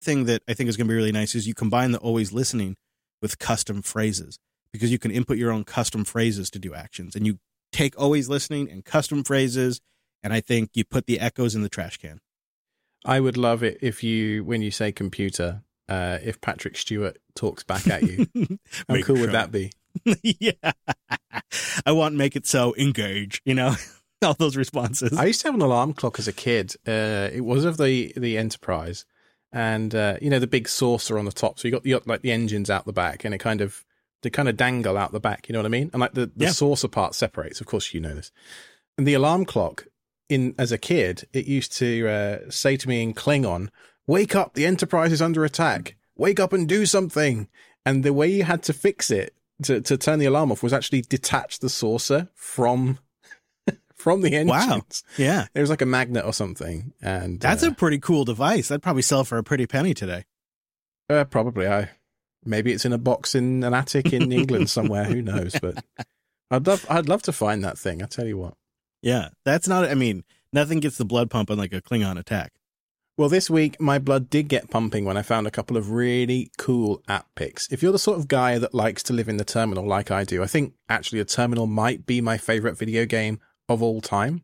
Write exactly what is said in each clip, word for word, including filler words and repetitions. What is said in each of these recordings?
thing that I think is going to be really nice is you combine the always listening with custom phrases, because you can input your own custom phrases to do actions, and you take always listening and custom phrases, and I think you put the echoes in the trash can. I would love it if you, when you say computer, uh, if Patrick Stewart talks back at you. How Make cool sure. would that be? Yeah. I want to make it so engage, you know, all those responses. I used to have an alarm clock as a kid. Uh, it was of the, the Enterprise, and, uh, you know, the big saucer on the top. So you got, you got like the engines out the back, and it kind of, they kind of dangle out the back. You know what I mean? And like the, the Yeah. saucer part separates. Of course, you know this. And the alarm clock, in as a kid, it used to uh, say to me in Klingon, "Wake up, the Enterprise is under attack. Wake up and do something." And the way you had to fix it to, to turn the alarm off was actually detach the saucer from from the engines. Wow. Yeah. It was like a magnet or something. And That's uh, a pretty cool device. That'd probably sell for a pretty penny today. uh, probably. I maybe it's in a box in an attic in England somewhere. Who knows? But I'd love I'd love to find that thing. I tell you what. Yeah. That's not, I mean, nothing gets the blood pumping like a Klingon attack. Well, this week, my blood did get pumping when I found a couple of really cool app picks. If you're the sort of guy that likes to live in the terminal like I do, I think actually a terminal might be my favorite video game of all time,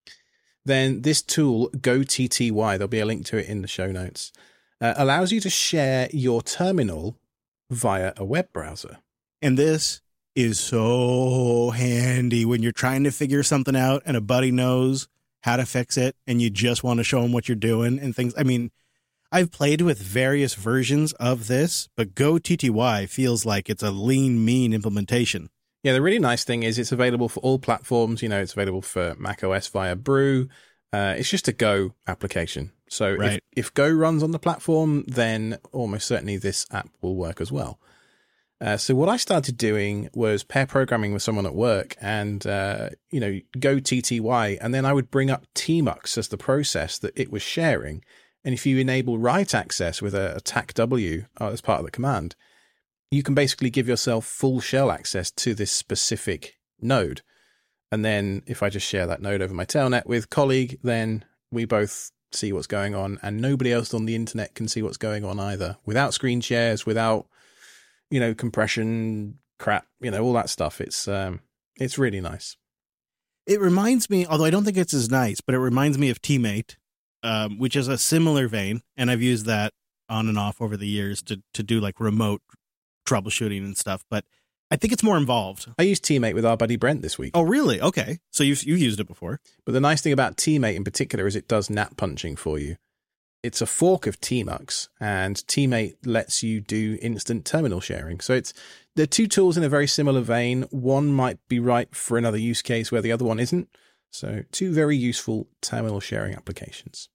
then this tool, GoTTY, there'll be a link to it in the show notes, uh, allows you to share your terminal via a web browser. And this is so handy when you're trying to figure something out and a buddy knows how to fix it and you just want to show them what you're doing and things. I mean, I've played with various versions of this, but GoTTY feels like it's a lean, mean implementation. Yeah, the really nice thing is it's available for all platforms. You know, it's available for macOS via Brew. Uh, it's just a Go application. So Right. if, if Go runs on the platform, then almost certainly this app will work as well. Uh, so what I started doing was pair programming with someone at work and, uh, you know, GoTTY, and then I would bring up Tmux as the process that it was sharing. And if you enable write access with a, a T A C W uh, as part of the command, you can basically give yourself full shell access to this specific node. And then if I just share that node over my telnet with colleague, then we both see what's going on, and nobody else on the internet can see what's going on either, without screen shares, without, you know, compression crap, you know, all that stuff. It's, um, it's really nice. It reminds me, although I don't think it's as nice, but it reminds me of Teammate, um, which is a similar vein. And I've used that on and off over the years to, to do like remote troubleshooting and stuff. But I think it's more involved. I used Teammate with our buddy Brent this week. Oh, really? Okay. So you've, you've used it before. But the nice thing about Teammate in particular is it does nap punching for you. It's a fork of Tmux, and Teammate lets you do instant terminal sharing. So it's they're two tools in a very similar vein. One might be right for another use case where the other one isn't. So two very useful terminal sharing applications.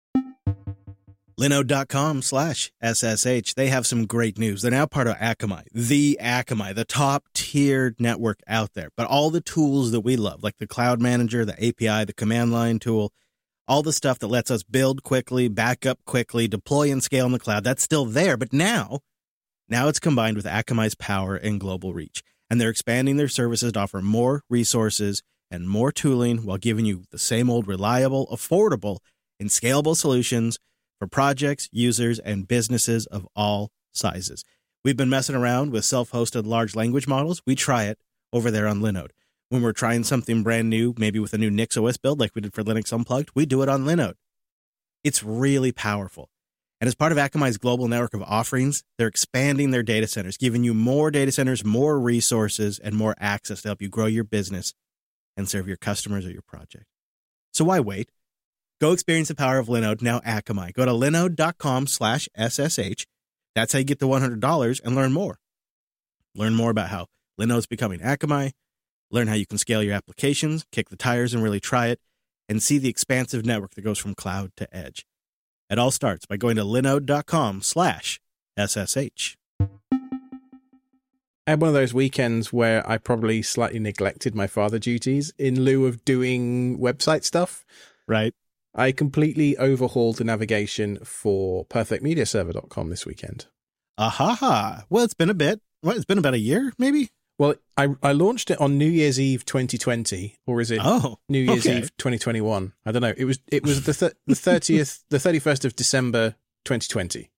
Linode.com slash SSH. They have some great news. They're now part of Akamai, the Akamai, the top tiered network out there. But all the tools that we love, like the Cloud Manager, the A P I, the command line tool, all the stuff that lets us build quickly, back up quickly, deploy and scale in the cloud, that's still there. But now, now it's combined with Akamai's power and global reach. And they're expanding their services to offer more resources and more tooling while giving you the same old reliable, affordable, and scalable solutions for projects, users, and businesses of all sizes. We've been messing around with self-hosted large language models. We try it over there on Linode. When we're trying something brand new, maybe with a new NixOS build like we did for Linux Unplugged, we do it on Linode. It's really powerful. And as part of Akamai's global network of offerings, they're expanding their data centers, giving you more data centers, more resources, and more access to help you grow your business and serve your customers or your project. So why wait? Go experience the power of Linode, now Akamai. Go to linode.com slash SSH. That's how you get the one hundred dollars and learn more. Learn more about how Linode's becoming Akamai. Learn how you can scale your applications, kick the tires and really try it, and see the expansive network that goes from cloud to edge. It all starts by going to linode.com slash SSH. I had one of those weekends where I probably slightly neglected my father duties in lieu of doing website stuff. Right. I completely overhauled the navigation for perfect media server dot com this weekend. Aha. Well, it's been a bit. What, it's been about a year, maybe? Well, I, I launched it on New Year's Eve twenty twenty, or is it oh, New Year's okay. Eve twenty twenty-one? I don't know. It was it was the th- the thirtieth, the thirty-first of December twenty twenty.